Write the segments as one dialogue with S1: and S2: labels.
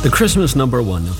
S1: The Christmas number one of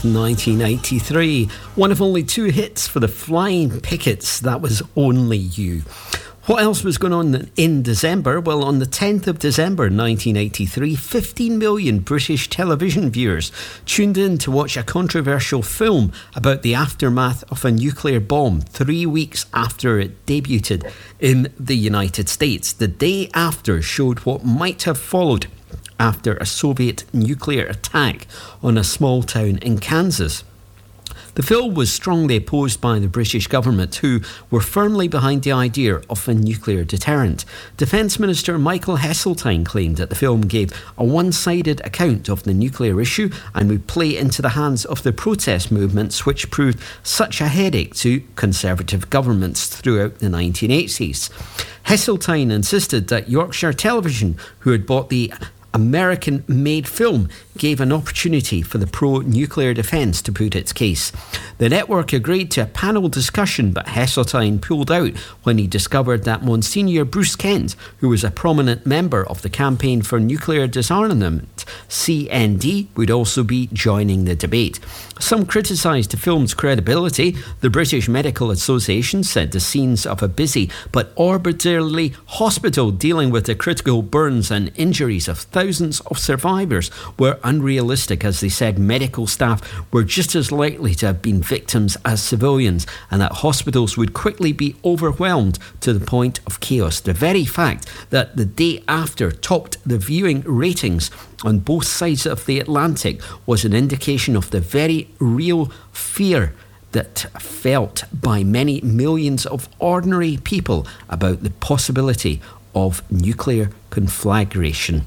S1: 1983, one of only two hits for the Flying Pickets, that was Only You. What else was going on in December? Well, on the 10th of December 1983, 15 million British television viewers tuned in to watch a controversial film about the aftermath of a nuclear bomb 3 weeks after it debuted in the United States. The day after showed what might have followed after a Soviet nuclear attack on a small town in Kansas. The film was strongly opposed by the British government, who were firmly behind the idea of a nuclear deterrent. Defence Minister Michael Heseltine claimed that the film gave a one-sided account of the nuclear issue and would play into the hands of the protest movements which proved such a headache to Conservative governments throughout the 1980s. Heseltine insisted that Yorkshire Television, who had bought the American-made film, gave an opportunity for the pro-nuclear defence to put its case. The network agreed to a panel discussion, but Heseltine pulled out when he discovered that Monsignor Bruce Kent, who was a prominent member of the Campaign for Nuclear Disarmament, CND, would also be joining the debate. Some criticised the film's credibility. The British Medical Association said the scenes of a busy but orbitarily hospital dealing with the critical burns and injuries of thousands of survivors were unrealistic, as they said medical staff were just as likely to have been victims as civilians, and that hospitals would quickly be overwhelmed to the point of chaos. The very fact that the day after topped the viewing ratings on both sides of the Atlantic was an indication of the very real fear that felt by many millions of ordinary people about the possibility of nuclear conflagration.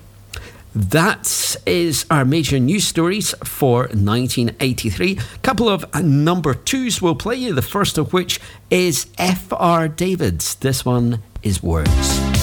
S1: That is our major news stories for 1983. A couple of number twos we'll play you, the first of which is F.R. David's. This one is Words.